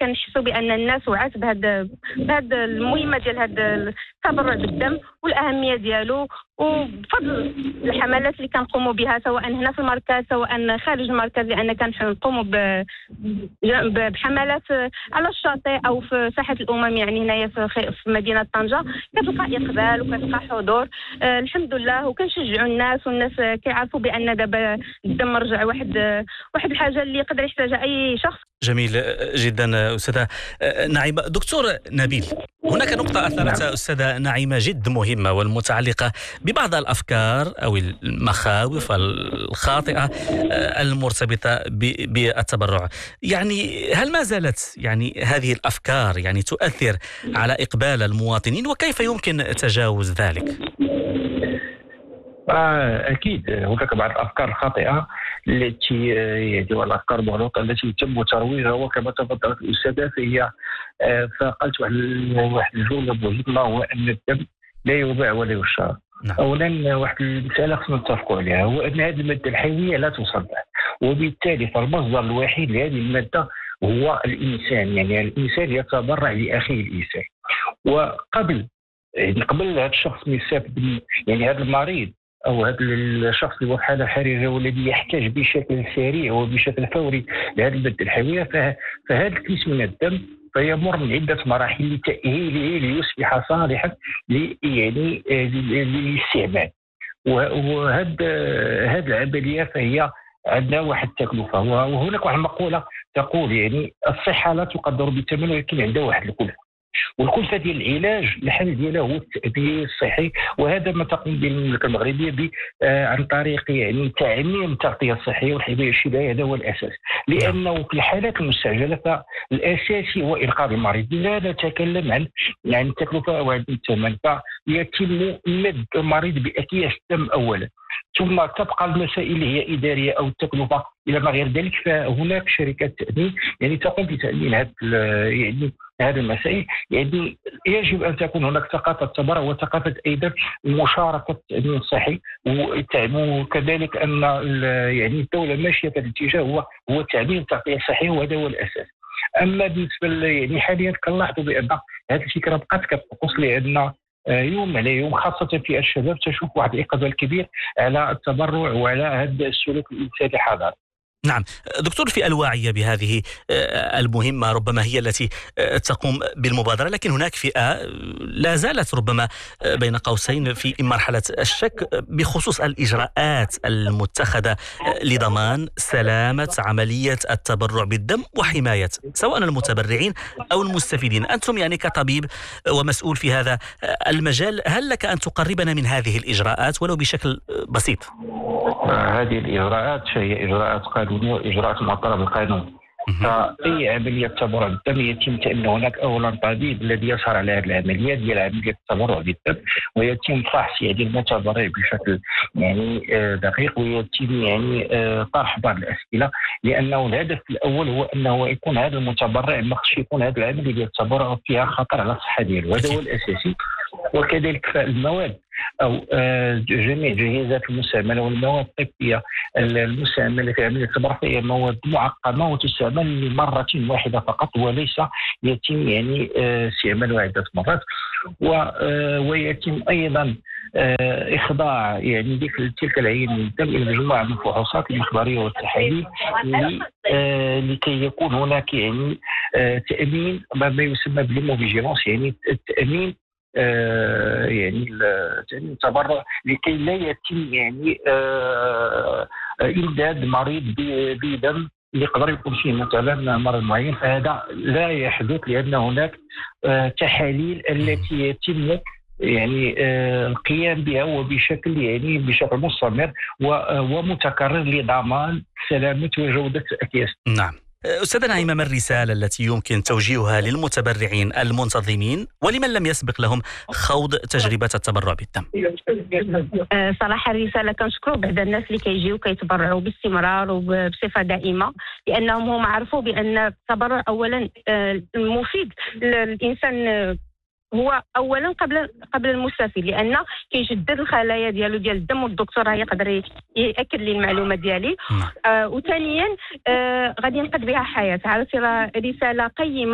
كنحسوا بان الناس وعات بهاد المهمه ديال هاد التبرع بالدم والاهميه ديالو، وبفضل الحملات اللي كنقوموا بها سواء هنا في المركز سواء خارج المركز، لان كنقوموا بحملات على الشاطئ او في ساحه الامم، يعني هنايا في مدينه طنجه كتلقى اقبال وكتلقى حضور الحمد لله، وكنشجعوا الناس، والناس كيعرفوا بان دابا الدم رجع واحد الحاجه اللي يقدر يحتاجها اي شخص. جميل جدا أستاذة نعيمة. دكتور نبيل، هناك نقطة أثارتها أستاذة نعيمة جد مهمة والمتعلقة ببعض الأفكار أو المخاوف الخاطئة المرتبطة بالتبرع. يعني هل ما زالت هذه الأفكار تؤثر على إقبال المواطنين، وكيف يمكن تجاوز ذلك؟ أكيد هناك بعض الأفكار الخاطئة التي والأفكار المغلوطة التي يتم ترويجها، وكما تفضلت الأستاذة فهي فقلت واحد الجملة مهمة، هو أن الدم لا يباع ولا يشترى. أولا واحد المسألة خصنا نتفقوا عليها، هو أن هذه المادة الحيوية لا تصنع، وبالتالي فالمصدر الوحيد لهذه المادة هو الإنسان، يعني الإنسان يتبرع لأخيه الإنسان. وقبل قبل هذا الشخص من يسبب هذا المريض أو هذا الشخص اللي هو في حالة حرجة والذي يحتاج بشكل سريع وبشكل فوري لهذه المادة الحيوية، فهذا الكيس من الدم فيمر من عدة مراحل لتأهيله ليصبح صالحا للاستعمال. وهذه العملية فهي عندها واحد التكلفة، وهناك واحد المقولة تقول الصحة لا تقدر بالثمن، ولكن عندها واحد الكلفة، والكلفة ديال العلاج الحل ديالها هو التأدية الصحي، وهذا ما تقوم به المملكة المغربية عن طريق تعميم التغطية الصحية والحماية الشبابية. هذا هو الأساس، لأنه في الحالات المستعجلة فالأساسي هو إنقاذ المريض، لا نتكلم عن التكلفة وعن الثمن. فيتم مد المريض بأكياس الدم أولا، ثم تبقى المسائل اللي هي إدارية أو التكلفة إلى ما غير ذلك. فهناك شركات تأمين تقوم بتأمين هذه المسائل. يجب أن تكون هناك ثقافة تبرع وثقافة أيضا مشاركة التأمين الصحي، وكذلك أن الدولة ماشية في الاتجاه هو تأمين التغطية الصحية، وهذا هو الأساس. أما بالنسبة حاليا كنلاحظوا بأن هذه الفكرة بقات كتنقص، لأن يوم على يوم خاصة في الشباب تشوف واحد الإقبال كبير على التبرع وعلى هذا السلوك الإنساني الحضاري. نعم دكتور، في الواعية بهذه المهمة ربما هي التي تقوم بالمبادرة، لكن هناك فئة لا زالت ربما بين قوسين في مرحلة الشك بخصوص الإجراءات المتخذة لضمان سلامة عملية التبرع بالدم وحماية سواء المتبرعين أو المستفيدين. أنتم كطبيب ومسؤول في هذا المجال، هل لك أن تقربنا من هذه الإجراءات ولو بشكل بسيط؟ هذه الإجراءات هي إجراءات قانونية وإجراءات معطلة بالقانون. فأي عملية تبرع بالدم يتم تأمين هناك أولا طبيب الذي يسهر على هذه العمليات ديال عملية التبرع بالدم، ويتم فحص المتبرع بشكل دقيق، ويتم طرح بعض الأسئلة، لأنه الهدف الأول هو أنه يكون هذا المتبرع ما خصش يكون هذه العملية ديال التبرع فيها خطر على الصحة ديالو، هذا هو الأساسي. وكذلك فالمواد أو جميع جهازات المستعملة والمواد الطبية المستعملة في عملية التبرع هي مواد معقمة وتستعمل لمرة واحدة فقط، وليس يتم استعمالها عدة مرات. ويتم أيضا إخضاع تلك العين من الدم إلى مجموعة من الفحوصات المخبرية والتحاليل لكي يكون هناك تأمين ما يسمى بالهيموفيجيلانس، التأمين التبرع لكي لا يتم إمداد مريض بدم يقدر يكون فيه مثلا مرض معين، فهذا لا يحدث، لأن هناك تحاليل التي يتم القيام بها وبشكل بشكل مستمر ومتكرر لضمان سلامة وجودة الأكياس. نعم. أستاذة نعيمة، ما الرسالة التي يمكن توجيهها للمتبرعين المنتظمين ولمن لم يسبق لهم خوض تجربة التبرع بالدم؟ صراحة الرسالة كنشكروا بعض الناس اللي كيجيو كيتبرعوا باستمرار وبصفة دائمة، لأنهم هم عرفوا بأن التبرع أولا مفيد للإنسان، هو اولا قبل المستفيد، لان كيجدد الخلايا ديالو ديال الدم، والدكتور يقدر ياكد لي المعلومه ديالي. وثانيا غادي ينقذ بها حياه. عرفتي رساله قيمه.